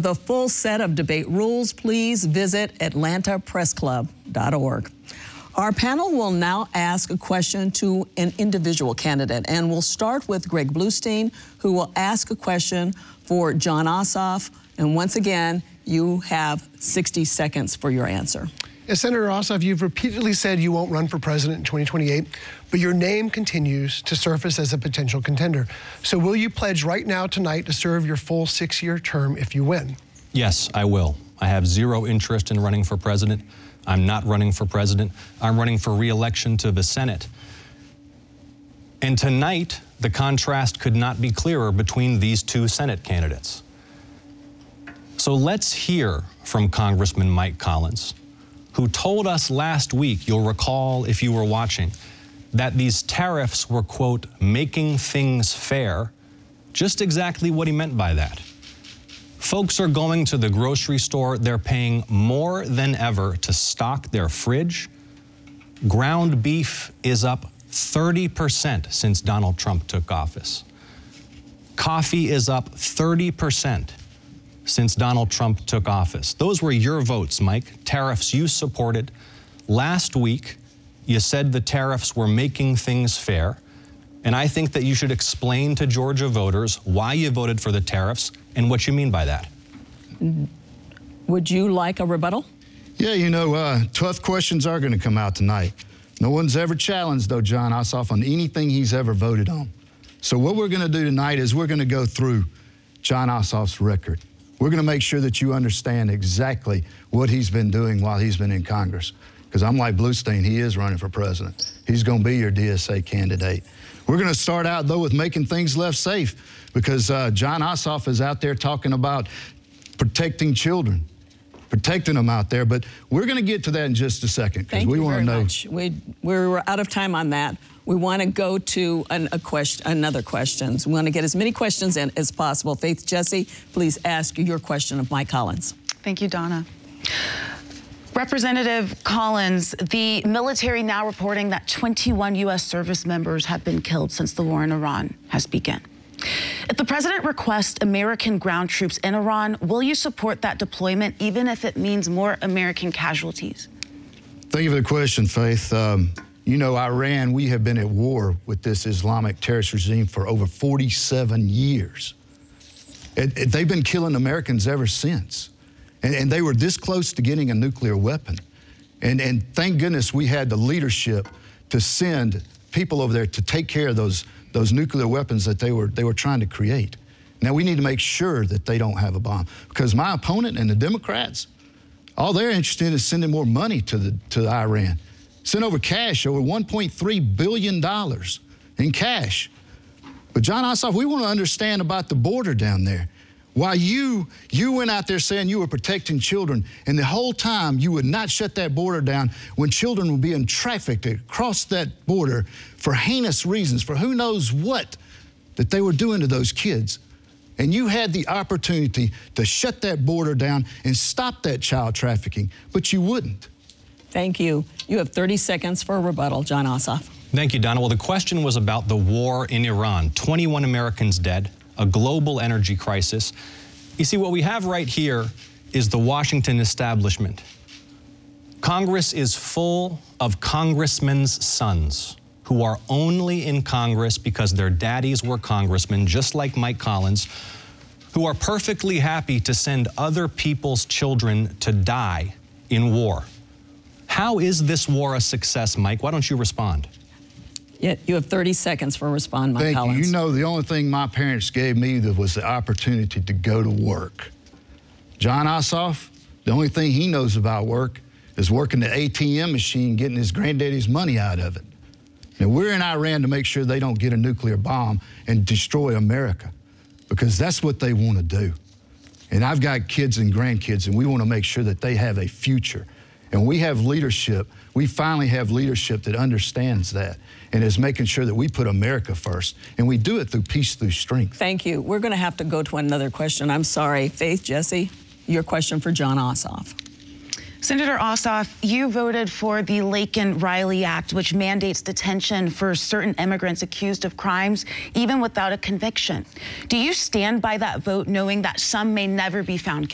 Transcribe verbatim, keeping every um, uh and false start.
the full set of debate rules, please visit atlanta press club dot org. Our panel will now ask a question to an individual candidate, and we'll start with Greg Bluestein, who will ask a question for Jon Ossoff. And once again, you have sixty seconds for your answer. As Senator Ossoff, you've repeatedly said you won't run for president in twenty twenty-eight, but your name continues to surface as a potential contender. So will you pledge right now tonight to serve your full six-year term if you win? Yes, I will. I have zero interest in running for president. I'm not running for president. I'm running for re-election to the Senate. And tonight, the contrast could not be clearer between these two Senate candidates. So let's hear from Congressman Mike Collins, who told us last week, you'll recall if you were watching, that these tariffs were, quote, making things fair. Just exactly what he meant by that. Folks are going to the grocery store, they're paying more than ever to stock their fridge. Ground beef is up thirty percent since Donald Trump took office. Coffee is up thirty percent since Donald Trump took office. Those were your votes, Mike. Tariffs you supported. Last week, you said the tariffs were making things fair. And I think that you should explain to Georgia voters why you voted for the tariffs and what you mean by that. Would you like a rebuttal? Yeah, you know, uh, tough questions are going to come out tonight. No one's ever challenged, though, Jon Ossoff on anything he's ever voted on. So what we're going to do tonight is we're going to go through Jon Ossoff's record. We're going to make sure that you understand exactly what he's been doing while he's been in Congress. Because I'm like Bluestein, he is running for president. He's going to be your D S A candidate. We're going to start out, though, with making things left safe, because uh, Jon Ossoff is out there talking about protecting children, protecting them out there. But we're going to get to that in just a second, because we want to know. Much. We, we're out of time on that. We want to go to an, a question, another question. We want to get as many questions in as possible. Faith Jesse, please ask your question of Mike Collins. Thank you, Donna. Representative Collins, the military now reporting that twenty-one U S service members have been killed since the war in Iran has begun. If the president requests American ground troops in Iran, will you support that deployment, even if it means more American casualties? Thank you for the question, Faith. Um, you know, Iran, we have been at war with this Islamic terrorist regime for over forty-seven years. It, it, they've been killing Americans ever since. And, and they were this close to getting a nuclear weapon. And, and thank goodness we had the leadership to send people over there to take care of those, those nuclear weapons that they were, they were trying to create. Now, we need to make sure that they don't have a bomb, because my opponent and the Democrats, all they're interested in is sending more money to, the, to Iran. Send over cash, over one point three billion dollars in cash. But Jon Ossoff, we want to understand about the border down there. Why you, you went out there saying you were protecting children, and the whole time you would not shut that border down when children were being trafficked across that border for heinous reasons, for who knows what that they were doing to those kids. And you had the opportunity to shut that border down and stop that child trafficking, but you wouldn't. Thank you. You have thirty seconds for a rebuttal, Jon Ossoff. Thank you, Donna. Well, the question was about the war in Iran. twenty-one Americans dead, a global energy crisis. You see, what we have right here is the Washington establishment. Congress is full of congressmen's sons who are only in Congress because their daddies were congressmen, just like Mike Collins, who are perfectly happy to send other people's children to die in war. How is this war a success, Mike? Why don't you respond? Yeah, you have thirty seconds for a respond, Mike Thank Collins. you. You know, the only thing my parents gave me was the opportunity to go to work. Jon Ossoff, the only thing he knows about work is working the A T M machine, getting his granddaddy's money out of it. Now, we're in Iran to make sure they don't get a nuclear bomb and destroy America, because that's what they want to do. And I've got kids and grandkids, and we want to make sure that they have a future. And we have leadership. We finally have leadership that understands that and is making sure that we put America first. And we do it through peace, through strength. Thank you. We're going to have to go to another question. I'm sorry. Faith, Jesse, your question for Jon Ossoff. Senator Ossoff, you voted for the Laken-Riley Act, which mandates detention for certain immigrants accused of crimes, even without a conviction. Do you stand by that vote, knowing that some may never be found guilty?